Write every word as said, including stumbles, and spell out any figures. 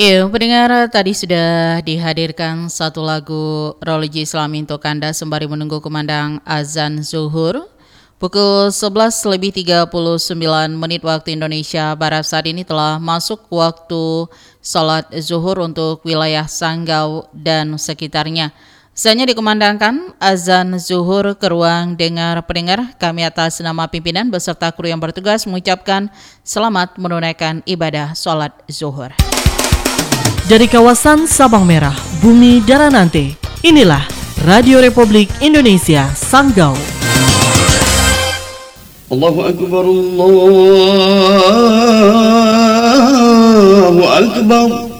Iya, pendengar tadi sudah dihadirkan satu lagu religi Islam untuk Anda sembari menunggu kumandang azan zuhur. Pukul sebelas lebih tiga puluh sembilan menit waktu Indonesia Barat saat ini telah masuk waktu salat zuhur untuk wilayah Sanggau dan sekitarnya. Saatnya dikumandangkan azan zuhur ke ruang dengar pendengar. Kami atas nama pimpinan beserta kru yang bertugas mengucapkan selamat menunaikan ibadah salat zuhur. Dari kawasan Sabang Merah, Bumi Daranante, inilah Radio Republik Indonesia Sanggau. Allahu Akbar, Allahu Akbar.